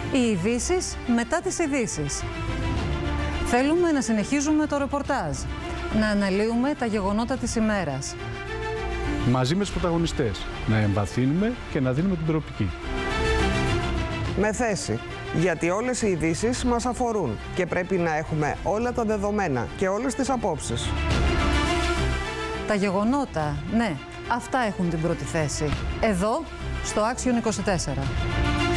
Οι ειδήσεις μετά τις ειδήσεις. Θέλουμε να συνεχίζουμε το ρεπορτάζ, να αναλύουμε τα γεγονότα της ημέρας. Μαζί με τους πρωταγωνιστές, να εμβαθύνουμε και να δίνουμε την προοπτική. Με θέση, γιατί όλες οι ειδήσεις μας αφορούν και πρέπει να έχουμε όλα τα δεδομένα και όλες τις απόψεις. Τα γεγονότα, ναι, αυτά έχουν την πρώτη θέση. Εδώ, στο Άξιον 24.